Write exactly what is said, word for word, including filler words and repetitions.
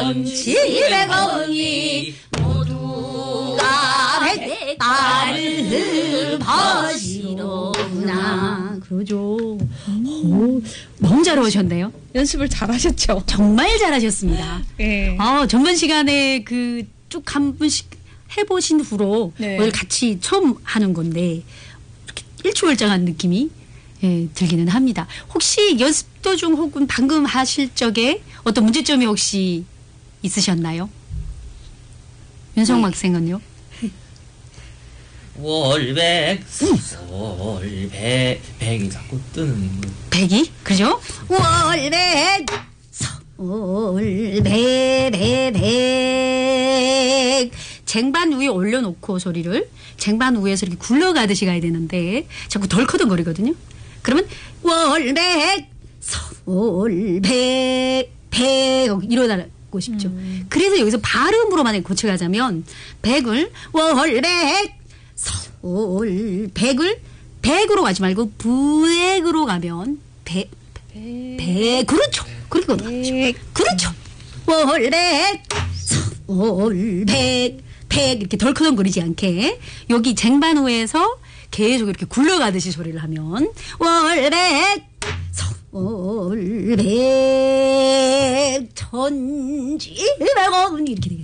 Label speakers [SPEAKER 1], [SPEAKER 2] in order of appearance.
[SPEAKER 1] 천칠백 원이 모두가 백달을 버시로구나.
[SPEAKER 2] 그러죠. 오, 너무 잘 오셨네요.
[SPEAKER 3] 연습을 잘하셨죠.
[SPEAKER 2] 정말 잘하셨습니다.
[SPEAKER 3] 네.
[SPEAKER 2] 아, 전반 시간에 그 쭉 한 분씩 해보신 후로
[SPEAKER 3] 네.
[SPEAKER 2] 오늘 같이 처음 하는 건데 이렇게 일취월장한 느낌이 예, 들기는 합니다. 혹시 연습 도중 혹은 방금 하실 적에 어떤 문제점이 혹시 있으셨나요? 윤성막 학생은요?
[SPEAKER 4] 월백 서울백 백이 자꾸 뜨는
[SPEAKER 2] 백이? 그죠? 월백 서울백 쟁반 위에 올려놓고 소리를 쟁반 위에서 이렇게 굴러가듯이 가야 되는데 자꾸 덜커덩거리거든요. 그러면 월백 서울백 백 이러고 싶죠. 음. 그래서 여기서 발음으로만 고쳐가자면 백을 월백 서울백을 백으로 가지 말고 부액으로 가면 백, 백, 그렇죠. 그렇게 가죠. 그렇죠. 월백 서울백 백 이렇게 덜커덩거리지 않게 여기 쟁반 위에서 계속 이렇게 굴러가듯이 소리를 하면 월백 서울백 천칠백 원 이렇게 되겠죠.